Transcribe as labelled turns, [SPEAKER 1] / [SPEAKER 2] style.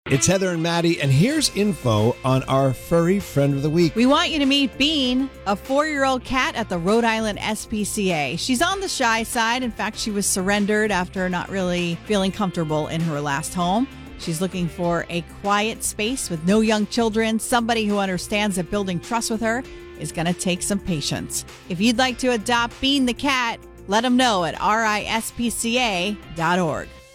[SPEAKER 1] It's Heather and Maddie, and here's info on our furry friend of the week.
[SPEAKER 2] We want you to meet Bean, a 4-year-old cat at the Rhode Island SPCA. She's on the shy side. In fact, she was surrendered after not really feeling comfortable in her last home. She's looking for a quiet space with no young children. Somebody who understands that building trust with her is going to take some patience. If you'd like to adopt Bean the cat, let them know at rispca.org.